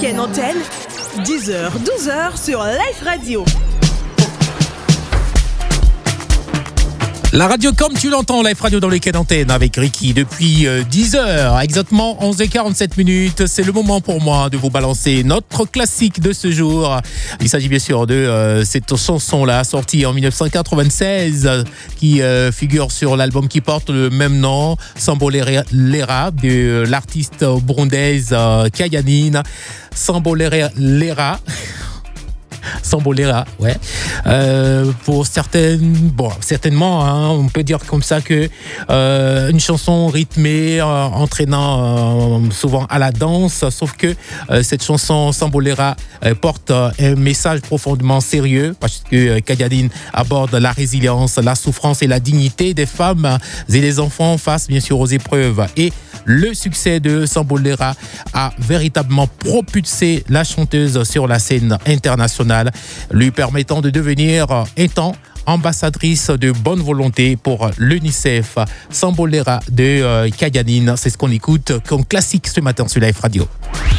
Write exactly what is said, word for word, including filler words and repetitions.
week-end antenne, dix heures douze heures sur Life Radio. La radio comme tu l'entends, Life Radio dans les week-ends antenne avec Ricky depuis euh, dix heures, exactement onze heures quarante-sept minutes. C'est le moment pour moi de vous balancer notre classique de ce jour. Il s'agit bien sûr de euh, cette chanson-là, sortie en dix-neuf quatre-vingt-seize, euh, qui euh, figure sur l'album qui porte le même nom, Sambolera, de euh, l'artiste burundaise euh, Kayanine. Sambolera. Sambolera, ouais. Euh, pour certaines, bon, certainement, hein, on peut dire comme ça que euh, une chanson rythmée, euh, entraînant euh, souvent à la danse, sauf que euh, cette chanson Sambolera euh, porte euh, un message profondément sérieux parce que euh, Kayanine aborde la résilience, la souffrance et la dignité des femmes et des enfants face bien sûr aux épreuves. Et le succès de Sambolera a véritablement propulsé la chanteuse sur la scène internationale, lui permettant de devenir un temps ambassadrice de bonne volonté pour l'UNICEF. Sambolera de euh, Kayanine, c'est ce qu'on écoute comme classique ce matin sur Life Radio.